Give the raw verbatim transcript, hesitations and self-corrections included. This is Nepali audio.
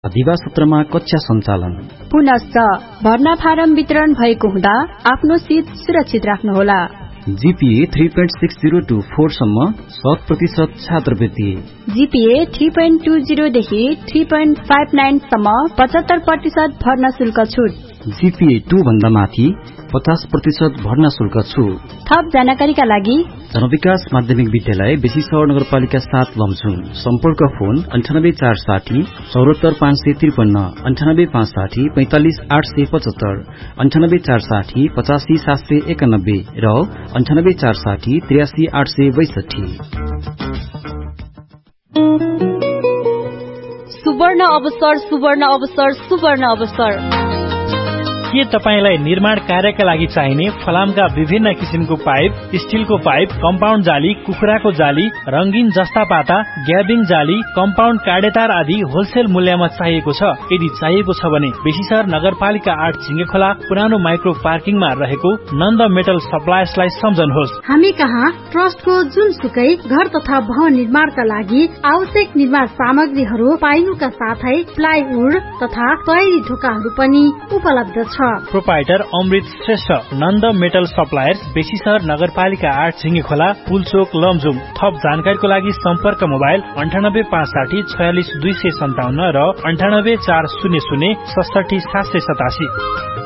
दिवा सत्रमा कक्षा सञ्चालन। पुनश्च भर्ना फारम वितरण भएको हुँदा आफ्नो सिट सुरक्षित राख्नुहोला। GPA three point six zero two four सम्म शत प्रतिशत छात्रवृत्ति। GPA three point two zero देखि थ्री पॉइंट फाइभ नाइन सम्म पचहत्तर प्रतिशत भर्ना शुल्क छुट। जीपीए टू भन्दा माथि पचास प्रतिशत भर्ना शुल्क छुट। थप जानकारीका लागि जनविकास माध्यमिक विद्यालय बेसीसर नगरपालिका सात लमजुङ। सम्पर्क फोन अन्ठानब्बे चार साठी चौहत्तर पाँच सय त्रिपन्न, अन्ठानब्बे पाँच साठी पैंतालिस आठ सय पचहत्तर, अन्ठानब्बे चार साठी पचासी सात सय एकानब्बे र अन्ठानब्बे चार साठी त्रियासी आठ सय बैसठी। सुवर्ण अवसर, सुवर्ण अवसर, सुवर्ण अवसर। के तपाईलाई निर्माण कार्यका लागि चाहिने फलामका विभिन्न किसिमको पाइप, स्टिलको पाइप, कम्पाउन्ड जाली, कुखुराको जाली, रंगीन जस्ता पाता, ग्याबिङ जाली, कम्पाउन्ड काडेतार आदि होलसेल मूल्यमा चाहिएको छ? यदि चाहिएको छ भने बेसीसर नगरपालिका आठ झिंगेखोला पुरानो माइक्रो पार्किङमा रहेको नन्द मेटल सप्लायर्सलाई सम्झनुहोस्। हामी कहाँ ट्रस्टको जुनसुकै घर तथा भवन निर्माणका लागि आवश्यक निर्माण सामग्रीहरू पाइनुका साथै प्लाइवुड तथा तयारी ढोकाहरू पनि उपलब्ध छ। प्रोपाइटर अमृत श्रेष्ठ, नन्द मेटल सप्लायर्स, बेसीसर नगरपालिका आठ झिंगेखोला, पुलचोक लमजुङ। थप जानकारीको लागि सम्पर्क मोबाइल अन्ठानब्बे पाँच साठी छयालिस दुई सय सन्ताउन्न र अन्ठानब्बे चार शून्य शून्य सडसठी सात सय सतासी।